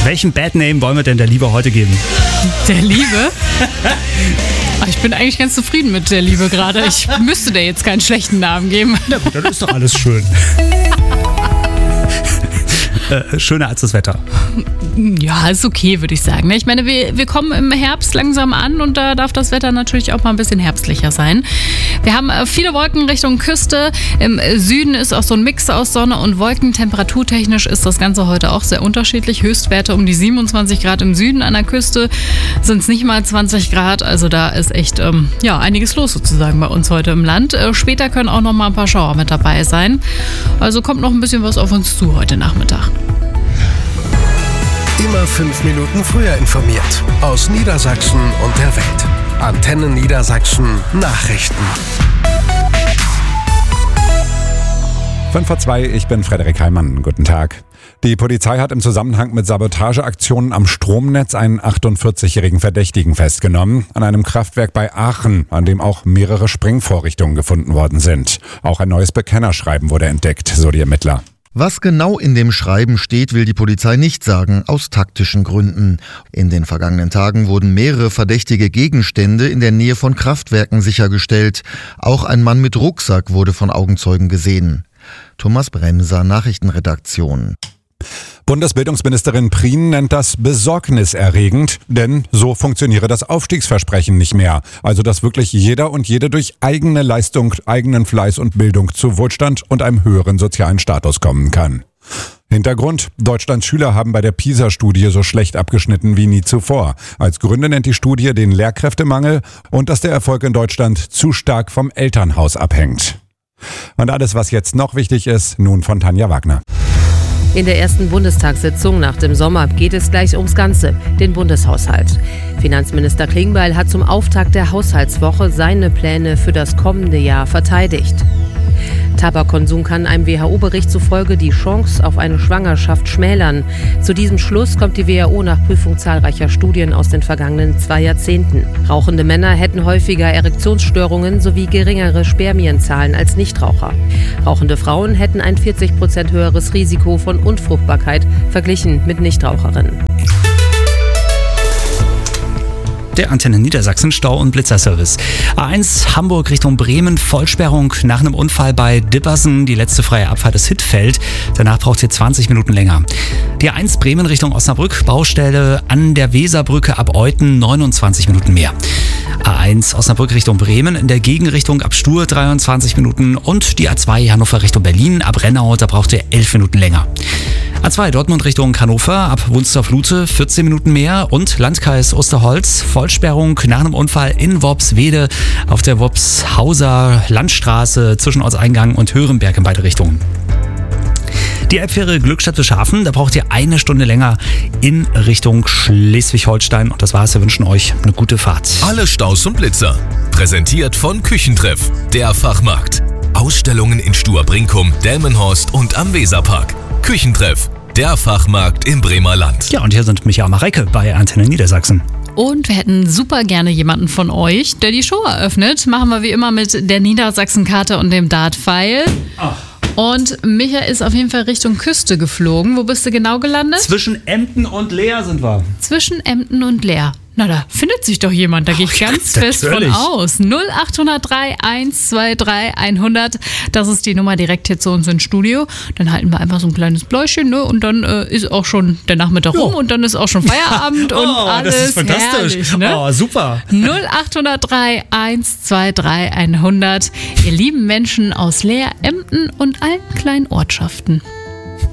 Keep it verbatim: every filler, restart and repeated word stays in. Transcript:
Welchen Bad Name wollen wir denn der Liebe heute geben? Der Liebe? Ich bin eigentlich ganz zufrieden mit der Liebe gerade. Ich müsste dir jetzt keinen schlechten Namen geben. Na gut, dann ist doch alles schön. Äh, schöner als das Wetter. Ja, ist okay, würde ich sagen. Ich meine, wir, wir kommen im Herbst langsam an und da darf das Wetter natürlich auch mal ein bisschen herbstlicher sein. Wir haben viele Wolken Richtung Küste. Im Süden ist auch so ein Mix aus Sonne und Wolken. Temperaturtechnisch ist das Ganze heute auch sehr unterschiedlich. Höchstwerte um die siebenundzwanzig Grad im Süden, an der Küste sind es nicht mal zwanzig Grad. Also da ist echt ähm, ja, einiges los sozusagen bei uns heute im Land. Äh, später können auch noch mal ein paar Schauer mit dabei sein. Also kommt noch ein bisschen was auf uns zu heute Nachmittag. Immer fünf Minuten früher informiert. Aus Niedersachsen und der Welt. Antenne Niedersachsen Nachrichten. fünf vor zwei, ich bin Frederik Heimann. Guten Tag. Die Polizei hat im Zusammenhang mit Sabotageaktionen am Stromnetz einen achtundvierzigjährigen Verdächtigen festgenommen. An einem Kraftwerk bei Aachen, an dem auch mehrere Sprengvorrichtungen gefunden worden sind. Auch ein neues Bekennerschreiben wurde entdeckt, so die Ermittler. Was genau in dem Schreiben steht, will die Polizei nicht sagen, aus taktischen Gründen. In den vergangenen Tagen wurden mehrere verdächtige Gegenstände in der Nähe von Kraftwerken sichergestellt. Auch ein Mann mit Rucksack wurde von Augenzeugen gesehen. Thomas Bremser, Nachrichtenredaktion. Bundesbildungsministerin Prien nennt das besorgniserregend, denn so funktioniere das Aufstiegsversprechen nicht mehr. Also dass wirklich jeder und jede durch eigene Leistung, eigenen Fleiß und Bildung zu Wohlstand und einem höheren sozialen Status kommen kann. Hintergrund: Deutschlands Schüler haben bei der PISA-Studie so schlecht abgeschnitten wie nie zuvor. Als Gründe nennt die Studie den Lehrkräftemangel und dass der Erfolg in Deutschland zu stark vom Elternhaus abhängt. Und alles, was jetzt noch wichtig ist, nun von Tanja Wagner. In der ersten Bundestagssitzung nach dem Sommer geht es gleich ums Ganze, den Bundeshaushalt. Finanzminister Klingbeil hat zum Auftakt der Haushaltswoche seine Pläne für das kommende Jahr verteidigt. Tabakkonsum kann einem W H O-Bericht zufolge die Chance auf eine Schwangerschaft schmälern. Zu diesem Schluss kommt die W H O nach Prüfung zahlreicher Studien aus den vergangenen zwei Jahrzehnten. Rauchende Männer hätten häufiger Erektionsstörungen sowie geringere Spermienzahlen als Nichtraucher. Rauchende Frauen hätten ein vierzig Prozent höheres Risiko von Unfruchtbarkeit verglichen mit Nichtraucherinnen. Der Antenne Niedersachsen Stau- und Blitzerservice. A eins Hamburg Richtung Bremen, Vollsperrung nach einem Unfall bei Dippersen. Die letzte freie Abfahrt ist Hittfeld. Danach braucht ihr zwanzig Minuten länger. Die A eins Bremen Richtung Osnabrück, Baustelle an der Weserbrücke ab Euten, neunundzwanzig Minuten mehr. A eins Osnabrück Richtung Bremen, in der Gegenrichtung ab Stur dreiundzwanzig Minuten und die A zwei Hannover Richtung Berlin ab Rennau, da braucht ihr elf Minuten länger. A zwei Dortmund Richtung Hannover ab Wunstorf-Lute vierzehn Minuten mehr und Landkreis Osterholz, Vollsperrung nach einem Unfall in Worpswede auf der Worpshauser Landstraße zwischen Ortseingang und Hörenberg in beide Richtungen. Die Elbfähre Glückstadt-Wilschafen, da braucht ihr eine Stunde länger in Richtung Schleswig-Holstein. Und das war's, wir wünschen euch eine gute Fahrt. Alle Staus und Blitzer. Präsentiert von Küchentreff, der Fachmarkt. Ausstellungen in Stur-Brinkum, Delmenhorst und am Weserpark. Küchentreff, der Fachmarkt im Bremer Land. Ja, und hier sind Micha und Mareike bei Antenne Niedersachsen. Und wir hätten super gerne jemanden von euch, der die Show eröffnet. Machen wir wie immer mit der Niedersachsen-Karte und dem Dart-Pfeil. Ach. Und Micha ist auf jeden Fall Richtung Küste geflogen. Wo bist du genau gelandet? Zwischen Emden und Leer sind wir. Zwischen Emden und Leer. Na, da findet sich doch jemand, da gehe ich ganz fest von aus. null acht null drei eins zwei drei hundert, das ist die Nummer direkt hier zu uns ins Studio. Dann halten wir einfach so ein kleines Bläuschen, ne? Und dann äh, ist auch schon der Nachmittag rum und dann ist auch schon Feierabend und oh, alles das ist fantastisch. Herrlich, ne? Oh, super. null acht null drei eins zwei drei hundert, ihr lieben Menschen aus Leer, Emden und allen kleinen Ortschaften.